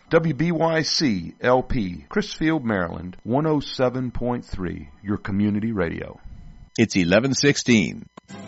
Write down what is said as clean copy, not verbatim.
WBYC LP, Chrisfield, Maryland, 107.3, your community radio. It's 11:16.